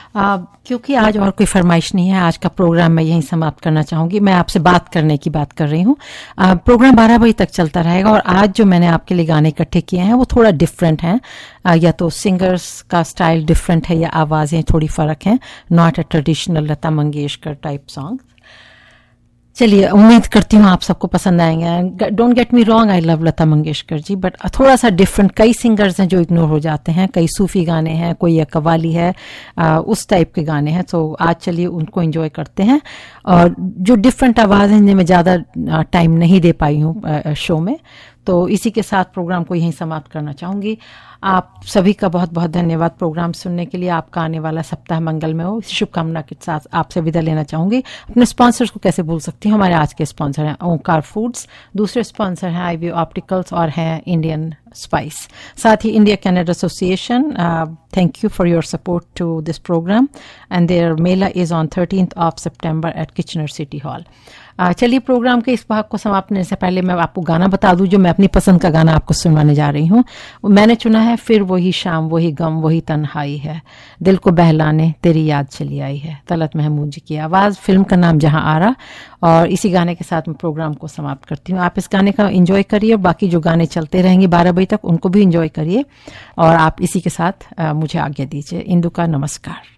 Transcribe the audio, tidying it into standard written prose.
क्योंकि आज और कोई फरमाइश नहीं है, आज का प्रोग्राम मैं यहीं समाप्त करना चाहूंगी। मैं आपसे बात करने की बात कर रही हूँ। प्रोग्राम 12 बजे तक चलता रहेगा और आज जो मैंने आपके लिए गाने इकट्ठे किए हैं वो थोड़ा डिफरेंट हैं। या तो सिंगर्स का स्टाइल डिफरेंट है या आवाज़ें थोड़ी फ़र्क हैं, not a traditional Lata Mangeshkar type song. चलिए, उम्मीद करती हूँ आप सबको पसंद आएंगे। Don't get me wrong, I love Lata Mangeshkar ji, but थोड़ा सा डिफरेंट। कई सिंगर्स हैं जो इग्नोर हो जाते हैं, कई सूफी गाने हैं, कोई या कव्वाली है, उस टाइप के गाने हैं। तो आज चलिए उनको एंजॉय करते हैं। और जो डिफरेंट आवाज़ हैं जिन्हें मैं ज़्यादा टाइम नहीं दे पाई हूँ शो में, तो इसी के साथ प्रोग्राम को यहीं समाप्त करना चाहूँगी। आप सभी का बहुत बहुत धन्यवाद प्रोग्राम सुनने के लिए। आपका आने वाला सप्ताह मंगलमय हो, इसी शुभकामना के साथ आपसे विदा लेना चाहूंगी। अपने स्पॉन्सर्स को कैसे भूल सकती हूँ। हमारे आज के स्पॉन्सर हैं ओंकार फूड्स, दूसरे स्पॉन्सर हैं आईवी ऑप्टिकल्स और हैं इंडियन स्पाइस। साथ ही India Canada association, thank you for your support to this programme and there Mela is on 13th of September eight Kitchener city hall. चलिए, प्रोग्राम के इस भाग को समाप्त करने से पहले मैं आपको गाना बता दूं, जो मैं अपनी पसंद का गाना आपको सुनवाने जा रही हूं। मैंने चुना है फिर वही शाम वही गम वही तन्हाई है, दिल को बहलाने तेरी याद चली आई है। तलत महमूद जी की आवाज़, फिल्म का नाम जहां आरा। और इसी गाने के साथ मैं प्रोग्राम को समाप्त करती हूँ। आप इस गाने का एंजॉय करिए, बाकी जो गाने चलते रहेंगे 12 बजे तक उनको भी एंजॉय करिए। और आप इसी के साथ मुझे आज्ञा दीजिए। इंदु का नमस्कार।